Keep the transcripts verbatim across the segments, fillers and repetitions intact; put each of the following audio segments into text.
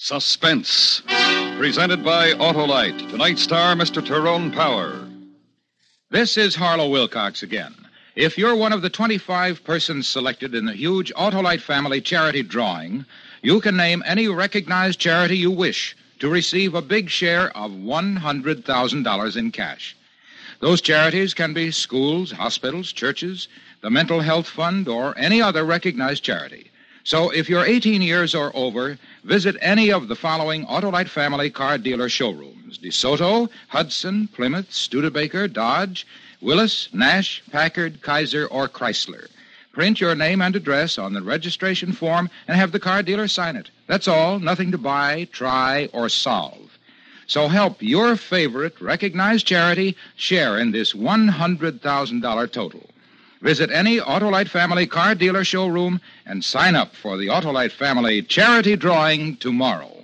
Suspense. Presented by Autolite. Tonight's star, Mister Tyrone Power. This is Harlow Wilcox again. If you're one of the twenty-five persons selected in the huge Autolite family charity drawing, you can name any recognized charity you wish to receive a big share of one hundred thousand dollars in cash. Those charities can be schools, hospitals, churches, the Mental Health Fund, or any other recognized charity. So if you're eighteen years or over, visit any of the following Autolite family car dealer showrooms: DeSoto, Hudson, Plymouth, Studebaker, Dodge, Willis, Nash, Packard, Kaiser, or Chrysler. Print your name and address on the registration form and have the car dealer sign it. That's all. Nothing to buy, try, or solve. So help your favorite recognized charity share in this one hundred thousand dollars total. Visit any Autolite family car dealer showroom and sign up for the Autolite family charity drawing tomorrow.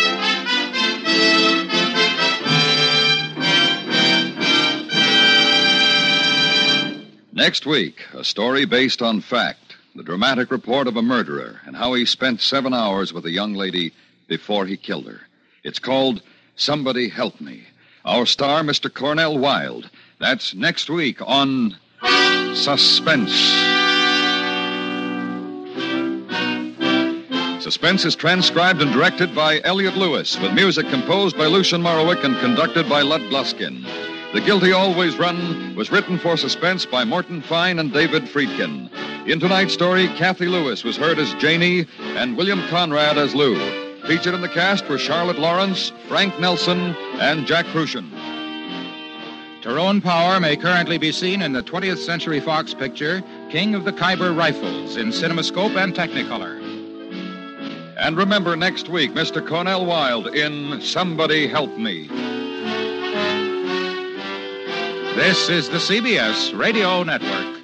Next week, a story based on fact. The dramatic report of a murderer and how he spent seven hours with a young lady before he killed her. It's called Somebody Help Me. Our star, Mister Cornell Wilde. That's next week on Suspense. Suspense is transcribed and directed by Elliot Lewis, with music composed by Lucien Morawick and conducted by Lud Gluskin. The Guilty Always Run was written for Suspense by Morton Fine and David Friedkin. In tonight's story, Kathy Lewis was heard as Janie and William Conrad as Lou. Featured in the cast were Charlotte Lawrence, Frank Nelson, and Jack Crucian. Tyrone Power may currently be seen in the twentieth Century Fox picture, King of the Khyber Rifles, in CinemaScope and Technicolor. And remember, next week, Mister Cornell Wilde in Somebody Help Me. This is the C B S Radio Network.